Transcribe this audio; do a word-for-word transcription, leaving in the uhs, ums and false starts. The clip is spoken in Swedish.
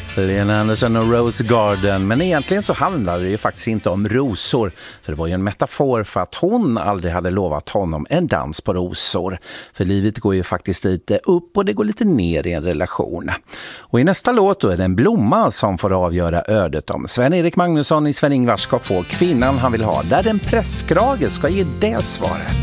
Lena Andersson och Rose Garden. Men egentligen så handlar det ju faktiskt inte om rosor. För det var ju en metafor för att hon aldrig hade lovat honom en dans på rosor. För livet går ju faktiskt lite upp och det går lite ner i en relation. Och i nästa låt då är det en blomma som får avgöra ödet om Sven-Erik Magnusson i Sven-Ingvars ska få kvinnan han vill ha. Där en presskrage ska ge det svaret.